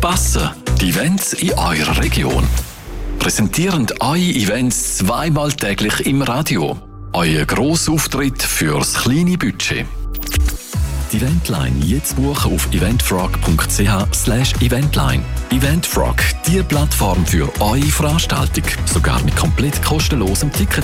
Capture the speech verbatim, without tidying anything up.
verpassen. Die Events in eurer Region. Präsentieren eure Events zweimal täglich im Radio. Euer Grossauftritt fürs kleine Budget. Die Eventline jetzt buchen auf eventfrog punkt c h slash eventline. Eventfrog, die Plattform für eure Veranstaltung. Sogar mit komplett kostenlosem Ticket